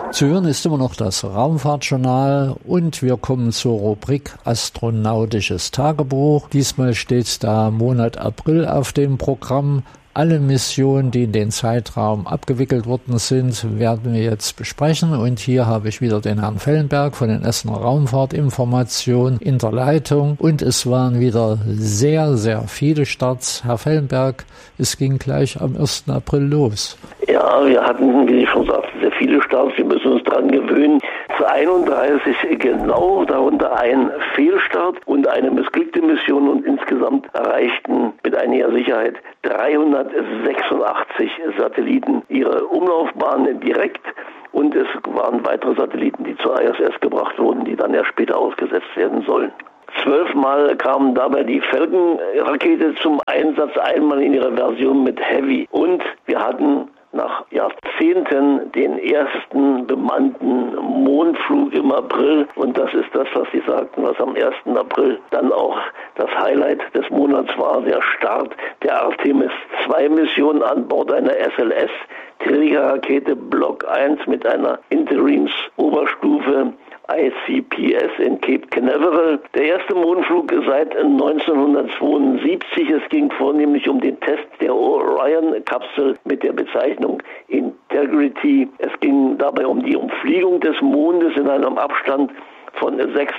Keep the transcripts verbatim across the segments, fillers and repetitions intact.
Zu hören ist immer noch das Raumfahrtjournal und wir kommen zur Rubrik Astronautisches Tagebuch. Diesmal steht da Monat April auf dem Programm. Alle Missionen, die in den Zeitraum abgewickelt worden sind, werden wir jetzt besprechen. Und hier habe ich wieder den Herrn Fellenberg von den Essener Raumfahrtinformationen in der Leitung. Und es waren wieder sehr, sehr viele Starts. Herr Fellenberg, es ging gleich am ersten April los. Ja, wir hatten, wie ich schon sagte, sehr viele Starts. Wir müssen uns daran gewöhnen. einunddreißig genau, darunter ein Fehlstart und eine missglückte Mission, und insgesamt erreichten mit einiger Sicherheit dreihundertsechsundachtzig Satelliten ihre Umlaufbahn direkt, und es waren weitere Satelliten, die zur I S S gebracht wurden, die dann ja später ausgesetzt werden sollen. Zwölfmal kam dabei die Falcon-Rakete zum Einsatz, einmal in ihrer Version mit Heavy, und wir hatten nach Jahrzehnten den ersten bemannten Mondflug im April, und das ist das, was Sie sagten, was am ersten April dann auch das Highlight des Monats war, der Start der Artemis zwei Mission an Bord einer S L S-Trägerrakete Block eins mit einer Interims-Oberstufe I C P S in Cape Canaveral. Der erste Mondflug seit neunzehnhundertzweiundsiebzig. Es ging vornehmlich um den Test der Orion-Kapsel mit der Bezeichnung Integrity. Es ging dabei um die Umfliegung des Mondes in einem Abstand von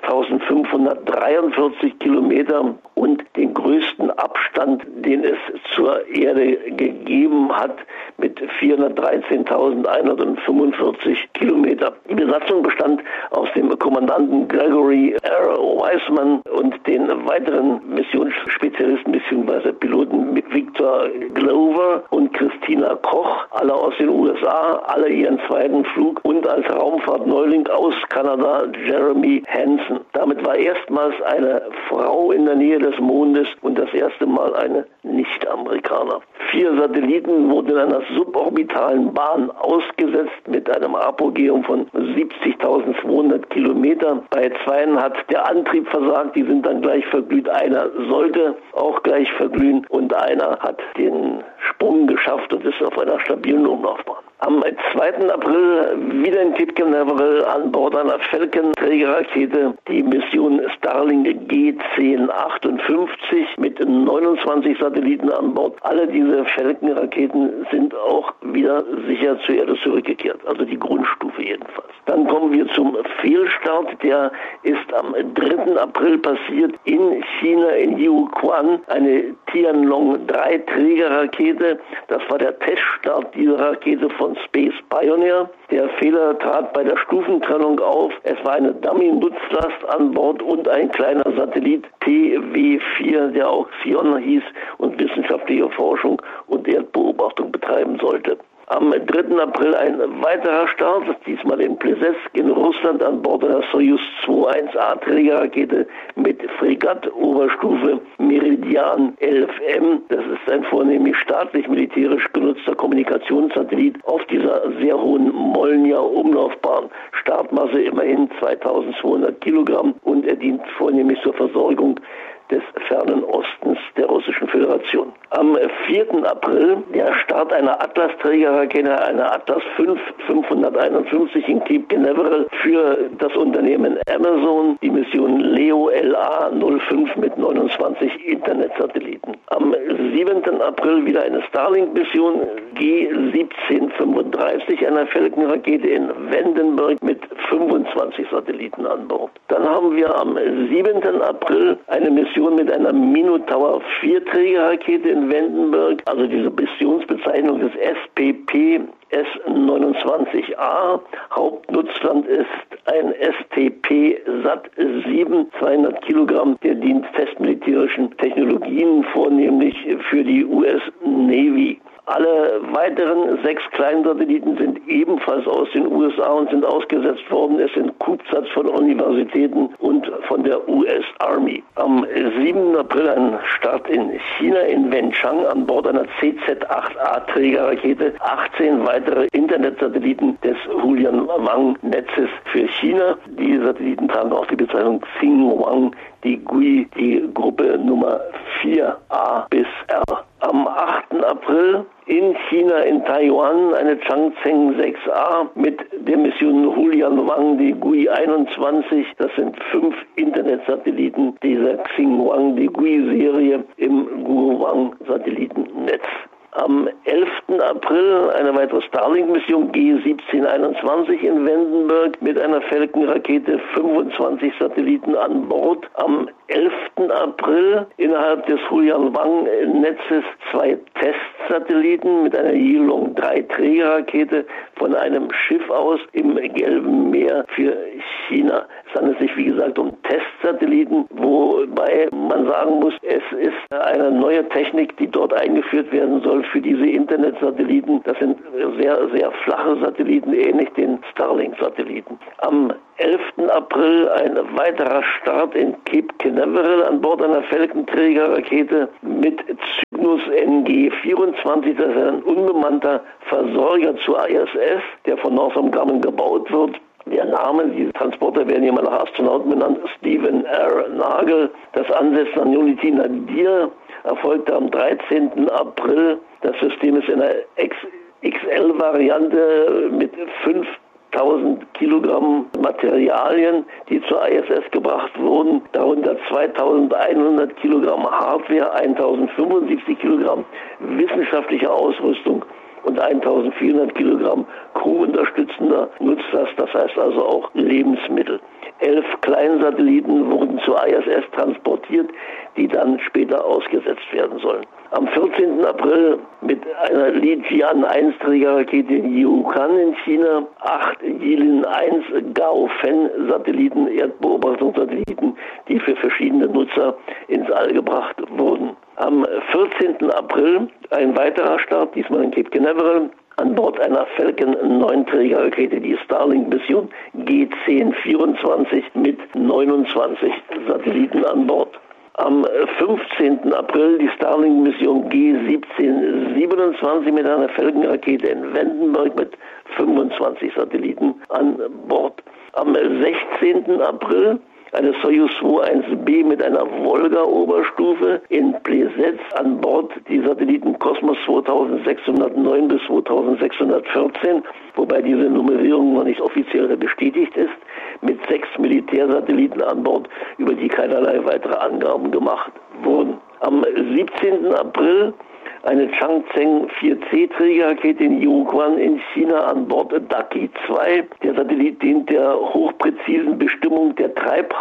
sechstausendfünfhundertdreiundvierzig Kilometern und den größten Abstand, den es zur Erde gegeben hat, mit vierhundertdreizehntausendeinhundertfünfundvierzig Kilometer. Die Besatzung bestand aus dem Kommandanten Gregory R. Wiseman und den weiteren Missionsspezialisten bzw. Piloten Victor Glover und Christina Koch, alle aus den U S A, alle ihren zweiten Flug, und als Raumfahrtneuling aus Kanada Jeremy Hansen. Damit war erstmals eine Frau in der Nähe des Mondes und das erste Mal eine Nicht-Amerikaner. Vier Satelliten wurden in einer suborbitalen Bahn ausgesetzt mit einem Apogeum von siebzigtausendzweihundert Kilometer. Bei zweien hat der Antrieb versagt, die sind dann gleich verglüht. Einer sollte auch gleich verglühen und einer hat den Sprung geschafft und ist auf einer stabilen Umlaufbahn. Am zweiten April wieder in Cape Canaveral an Bord einer Falcon-Trägerrakete die Mission Starlink G zehn achtundfünfzig mit neunundzwanzig Satelliten an Bord. Alle diese Falcon-Raketen sind auch wieder sicher zur Erde zurückgekehrt, also die Grundstufe jedenfalls. Dann kommen wir zum Fehlstart, der ist am dritten April passiert in China, in Jiuquan, eine Tianlong drei Trägerrakete. Das war der Teststart dieser Rakete von Space Pioneer. Der Fehler trat bei der Stufentrennung auf. Es war eine Dummy-Nutzlast an Bord und ein kleiner Satellit T W vier, der auch Xion hieß und wissenschaftliche Forschung und Erdbeobachtung betreiben sollte. Am dritten April ein weiterer Start, diesmal in Plesetsk in Russland an Bord einer Soyuz zweiundzwanzig A Trägerrakete mit Fregatt-Oberstufe Meridian elf M. Das ist ein vornehmlich staatlich-militärisch genutzter Kommunikationssatellit auf dieser sehr hohen Molnja-Umlaufbahn. Startmasse immerhin zweitausendzweihundert Kilogramm und er dient vornehmlich zur Versorgung des fernen Ostens der Russischen Föderation. Am vierten April der Start einer Atlas-Trägerrakete, einer Atlas fünf fünfhunderteinundfünfzig in Cape Canaveral für das Unternehmen Amazon, die Mission Leo L A null fünf mit neunundzwanzig Internetsatelliten. Am siebten April wieder eine Starlink-Mission G siebzehn fünfunddreißig, einer Falcon-Rakete in Vandenberg mit fünfundzwanzig Satelliten an Bord. Dann haben wir am siebten April eine Mission mit einer Minotaur vier Trägerrakete in Vandenberg, also diese Missionsbezeichnung des S P P S neunundzwanzig A. Hauptnutzland ist ein S T P Sat sieben, zweihundert Kilogramm, der dient festmilitärischen Technologien, vornehmlich für die U S Navy. Alle weiteren sechs Kleinsatelliten sind ebenfalls aus den U S A und sind ausgesetzt worden. Es sind CubeSats von Universitäten und von der U S Army. Am siebten April ein Start in China, in Wenchang, an Bord einer C Z acht A Trägerrakete. achtzehn weitere Internetsatelliten des Hulian-Wang-Netzes für China. Die Satelliten tragen auch die Bezeichnung Xinhuang, die Gui, die Gruppe Nummer vier A bis R. Am achten April in China, in Taiwan, eine Changzheng sechs A mit der Mission Hulian-Wang, die G U I einundzwanzig. Das sind fünf Internetsatelliten dieser Xinhuang-Digui-Serie im Guowang-Satellitennetz. Am elften April eine weitere Starlink-Mission G siebzehn einundzwanzig in Vandenberg mit einer Falcon-Rakete, fünfundzwanzig Satelliten an Bord. Am elften April innerhalb des Hulian-Wang-Netzes zwei Testsatelliten mit einer Yilong drei Trägerrakete von einem Schiff aus im Gelben Meer für China. Es handelt sich, wie gesagt, um Testsatelliten, wobei man sagen muss, es ist eine neue Technik, die dort eingeführt werden soll für diese Internetsatelliten. Das sind sehr, sehr flache Satelliten, ähnlich den Starlink-Satelliten. Am elften April ein weiterer Start in Cape Canaveral an Bord einer Falcon-Trägerrakete mit Cygnus N G vierundzwanzig. Das ist ein unbemannter Versorger zur I S S, der von Northrop Grumman gebaut wird. Der Name dieser Transporter werden hier mal nach Astronauten benannt, Stephen R. Nagel. Das Ansetzen an Unity Nadir erfolgte am dreizehnten April. Das System ist in einer X L-Variante mit fünftausend Kilogramm Materialien, die zur I S S gebracht wurden, darunter zweitausendeinhundert Kilogramm Hardware, eintausendfünfundsiebzig Kilogramm wissenschaftliche Ausrüstung und eintausendvierhundert Kilogramm crew-unterstützender Nutzlast, das heißt also auch Lebensmittel. Elf Kleinsatelliten wurden zur I S S transportiert, die dann später ausgesetzt werden sollen. Am vierzehnten April mit einer Li Jian eins Trägerrakete in Yihuan in China, acht Yilin eins Gaofen Satelliten, Erdbeobachtungssatelliten, die für verschiedene Nutzer ins All gebracht wurden. Am vierzehnten April ein weiterer Start, diesmal in Cape Canaveral, an Bord einer Falcon neun Trägerrakete, die Starlink-Mission G zehn vierundzwanzig mit neunundzwanzig Satelliten an Bord. Am fünfzehnten April die Starlink-Mission G siebzehn siebenundzwanzig mit einer Falcon-Rakete in Vandenberg mit fünfundzwanzig Satelliten an Bord. Am sechzehnten April eine Soyuz zwei eins B mit einer Volga-Oberstufe in Plesetsk an Bord, die Satelliten Cosmos zweitausendsechshundertneun bis zweitausendsechshundertvierzehn, wobei diese Nummerierung noch nicht offiziell bestätigt ist, mit sechs Militärsatelliten an Bord, über die keinerlei weitere Angaben gemacht wurden. Am siebzehnten April eine Changzheng vier C Trägerrakete in Yihuan in China an Bord Daqi zwei. Der Satellit dient der hochpräzisen Bestimmung der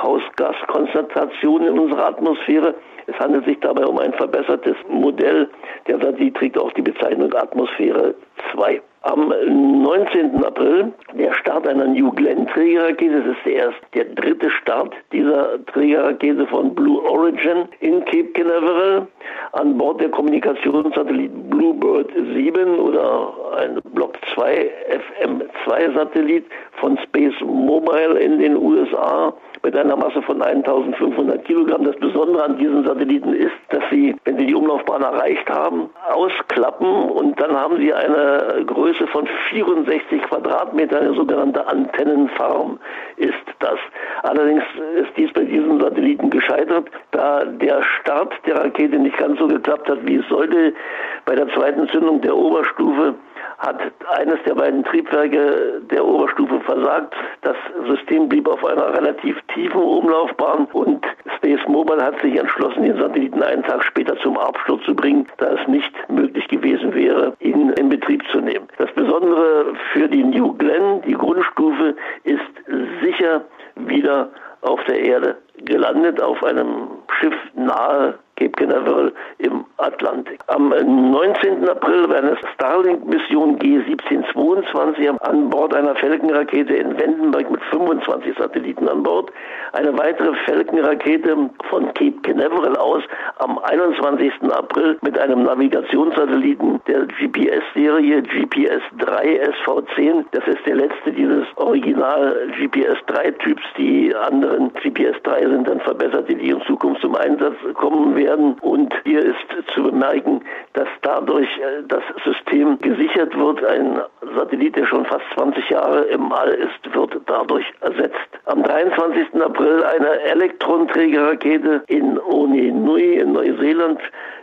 Treibhausgaskonzentration in unserer Atmosphäre. Es handelt sich dabei um ein verbessertes Modell. Der Satellit trägt auch die Bezeichnung Atmosphäre zwei. Am neunzehnten April der Start einer New Glenn Trägerrakete. Das ist erst der dritte Start dieser Trägerrakete von Blue Origin in Cape Canaveral. An Bord der Kommunikationssatellit Bluebird sieben oder ein Block zwei F M zwei Satellit von Space Mobile in den U S A mit einer Masse von eintausendfünfhundert Kilogramm. Das Besondere an diesen Satelliten ist, dass sie, wenn sie die Umlaufbahn erreicht haben, ausklappen und dann haben sie eine Größe von vierundsechzig Quadratmeter, eine sogenannte Antennenfarm ist das. Allerdings ist dies bei diesen Satelliten gescheitert, da der Start der Rakete nicht ganz so geklappt hat, wie es sollte. Bei der zweiten Zündung der Oberstufe hat eines der beiden Triebwerke der Oberstufe versagt. Das System blieb auf einer relativ tiefen Umlaufbahn und Space Mobile hat sich entschlossen, den Satelliten einen Tag später zum Absturz zu bringen, da es nicht möglich gewesen wäre, ihn in Betrieb zu nehmen. Das Besondere für die New Glenn, die Grundstufe, ist sicher wieder auf der Erde gelandet, auf einem Schiff nahe Cape Canaveral im Atlantik. Am neunzehnten April war eine Starlink-Mission G siebzehn zweiundzwanzig an Bord einer Falcon-Rakete in Vandenberg mit fünfundzwanzig Satelliten an Bord. Eine weitere Falcon-Rakete von Cape Canaveral aus am einundzwanzigsten April mit einem Navigationssatelliten der G P S-Serie G P S drei S V zehn. Das ist der letzte dieses Original G P S drei Typs. Die anderen G P S drei sind dann verbesserte, die in Zukunft zum Einsatz kommen werden. Und hier ist zu bemerken, dass dadurch das System gesichert wird. Ein Satellit, der schon fast zwanzig Jahre im All ist, wird dadurch ersetzt. Am dreiundzwanzigsten April eine Elektronträgerrakete in Onenui in Neuseeland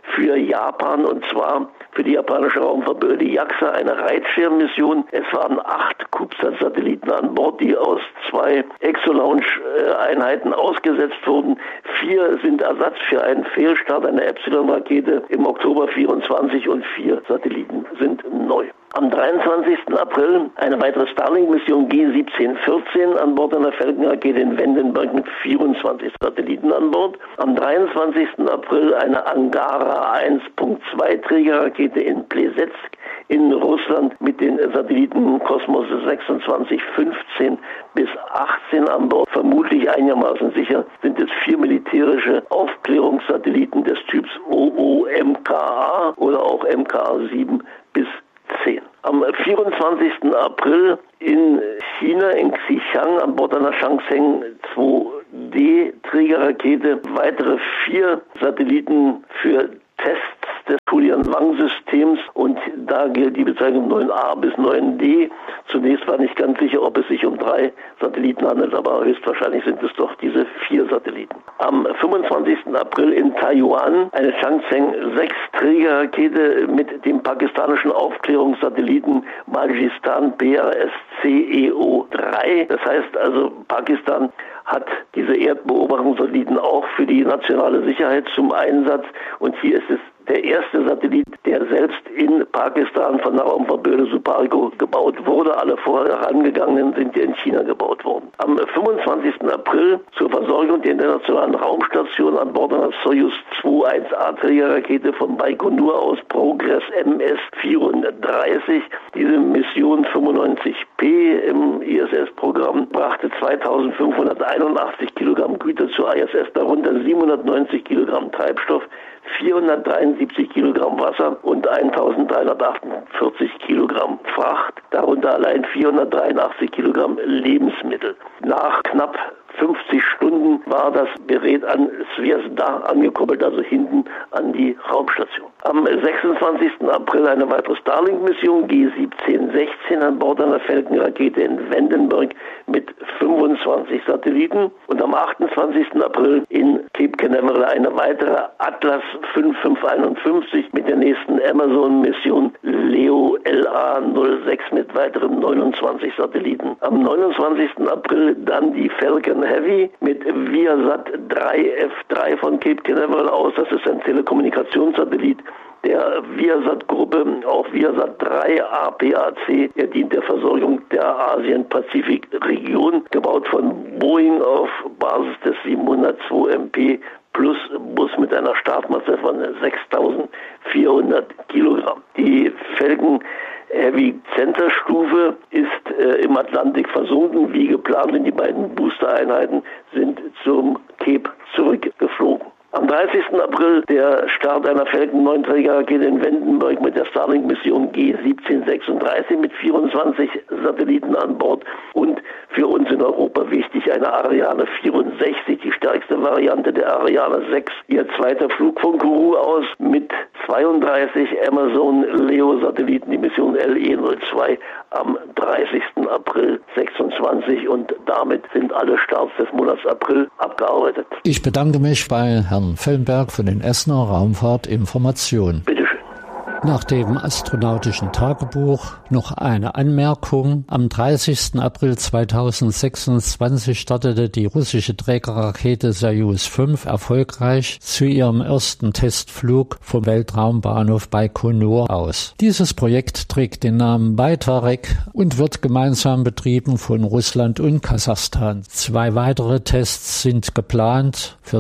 für Japan, und zwar für die japanische Raumfahrtbehörde JAXA eine Reitschirmmission. Es waren acht CubeSat-Satelliten an Bord, die aus zwei Exo-Launch-Einheiten ausgesetzt wurden. Vier sind Ersatz für einen Fehlstart einer Epsilon-Rakete im Oktober vierundzwanzig und vier Satelliten sind neu. Am dreiundzwanzigsten April eine weitere Starlink-Mission G siebzehn vierzehn an Bord einer Falcon-Rakete in Vandenberg mit vierundzwanzig Satelliten an Bord. Am dreiundzwanzigsten April eine Angara eins Punkt zwei Trägerrakete in Plesetsk in Russland mit den Satelliten Kosmos sechsundzwanzig fünfzehn bis achtzehn an Bord. Vermutlich einigermaßen sicher sind es vier militärische Aufklärungssatelliten des Typs O O M K A oder auch M K A sieben bis zehn. Am vierundzwanzigsten April in China, in Xichang, an Bord einer Changsheng zwei D Trägerrakete weitere vier Satelliten für Tests des Tulian-Wang-Systems, und da gilt die Bezeichnung neun A bis neun D. Zunächst war nicht ganz sicher, ob es sich um drei Satelliten handelt, aber höchstwahrscheinlich sind es doch diese vier Satelliten. Am fünfundzwanzigsten April in Taiwan eine Changsheng sechs Trägerrakete mit dem pakistanischen Aufklärungssatelliten Balochistan P R S C E O drei. Das heißt also, Pakistan hat diese Erdbeobachtungssatelliten auch für die nationale Sicherheit zum Einsatz, und hier ist es der erste Satellit, der selbst in Pakistan von der Raumfahrtbehörde Supargo gebaut wurde. Alle vorher herangegangenen sind ja in China gebaut worden. Am fünfundzwanzigsten April zur Versorgung der internationalen Raumstation an Bord einer Soyuz zwei eins A Trägerrakete von Baikonur aus Progress M S vierunddreißig. Diese Mission fünfundneunzig P im I S S-Programm brachte zweitausendfünfhunderteinundachtzig Kilogramm Güter zur I S S, darunter siebenhundertneunzig Kilogramm Treibstoff, vierhundertdreiundsiebzig Kilogramm Wasser und eintausenddreihundertachtundvierzig Kilogramm Fracht, darunter allein vierhundertdreiundachtzig Kilogramm Lebensmittel. Nach knapp fünfzig Stunden war das Gerät an Zvezda angekoppelt, also hinten an die Raumstation. Am sechsundzwanzigsten April eine weitere Starlink-Mission G siebzehn sechzehn an Bord einer Falcon-Rakete in Vandenberg mit fünfundzwanzig Satelliten, und am achtundzwanzigsten April in Cape Canaveral eine weitere Atlas fünf fünf einundfünfzig mit der nächsten Amazon-Mission Leo L A null sechs mit weiteren neunundzwanzig Satelliten. Am neunundzwanzigsten April dann die Falcon Heavy mit Viasat drei F drei von Cape Canaveral aus. Das ist ein Telekommunikationssatellit der Viasat-Gruppe, auch Viasat drei A P A C. Er dient der Versorgung der Asien-Pazifik-Region, gebaut von Boeing auf Basis des siebenhundertzwei M P Plus Bus mit einer Startmasse von sechstausendvierhundert Kilogramm. Die Falcon Heavy Center Stufe ist äh, im Atlantik versunken, wie geplant, und die beiden Booster-Einheiten sind zum Cape zurückgeflogen. Am dreißigsten April der Start einer Falcon neun Trägerrakete in Vandenberg mit der Starlink-Mission G siebzehn sechsunddreißig mit vierundzwanzig Satelliten an Bord, und für uns in Europa wichtig eine Ariane vierundsechzig, die stärkste Variante der Ariane sechs. Ihr zweiter Flug von Kourou aus mit zweiunddreißig Amazon Leo Satelliten, die Mission L E null zwei am dreißigsten April sechsundzwanzig, und damit sind alle Starts des Monats April abgearbeitet. Ich bedanke mich bei Herrn Fellenberg von den Essener Raumfahrtinformationen. Bitte schön. Nach dem astronautischen Tagebuch noch eine Anmerkung. Am dreißigsten April zweitausendsechsundzwanzig startete die russische Trägerrakete Soyuz fünf erfolgreich zu ihrem ersten Testflug vom Weltraumbahnhof Baikonur aus. Dieses Projekt trägt den Namen Baytarek und wird gemeinsam betrieben von Russland und Kasachstan. Zwei weitere Tests sind geplant für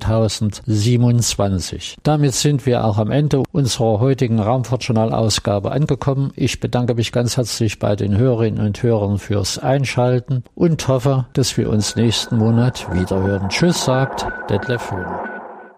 zweitausendsiebenundzwanzig. Damit sind wir auch am Ende unserer heutigen Raumfahrtjournal-Ausgabe angekommen. Ich bedanke mich ganz herzlich bei den Hörerinnen und Hörern fürs Einschalten und hoffe, dass wir uns nächsten Monat wiederhören. Tschüss, sagt Detlef Höhner.